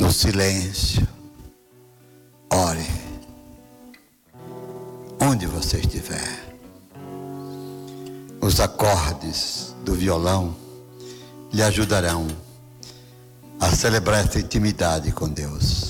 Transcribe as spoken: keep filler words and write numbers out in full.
no silêncio, ore, onde você estiver. Os acordes do violão lhe ajudarão a celebrar essa intimidade com Deus.